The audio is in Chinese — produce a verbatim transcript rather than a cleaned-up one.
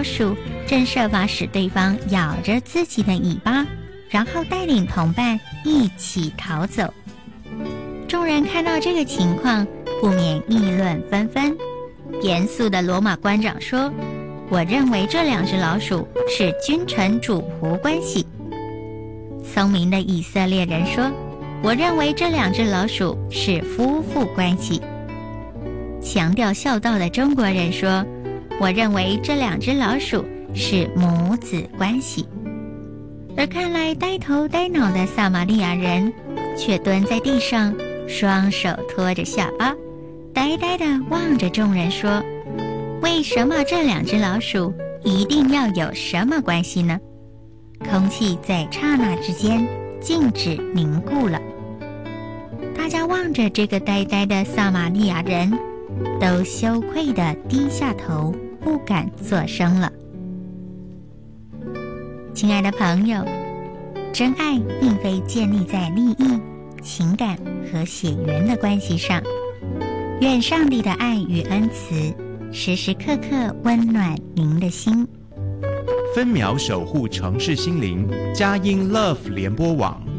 鼠正设法使对方咬着自己的尾巴，然后带领同伴一起逃走。众人看到这个情况，不免议论纷纷。严肃的罗马官长说：“我认为这两只老鼠是君臣主仆关系。”聪明的以色列人说：“我认为这两只老鼠是夫妇关系。”强调孝道的中国人说：“我认为这两只老鼠是母子关系。”而看来呆头呆脑的撒玛利亚人却蹲在地上，双手托着下巴，呆呆地望着众人说：“为什么这两只老鼠一定要有什么关系呢？”空气在刹那之间静止凝固了。大家望着这个呆呆的撒玛利亚人，都羞愧地低下头，不敢作声了。亲爱的朋友，真爱并非建立在利益、情感和血缘的关系上。愿上帝的爱与恩慈时时刻刻温暖您的心。 分秒守护城市心灵，佳音 Love 联播网。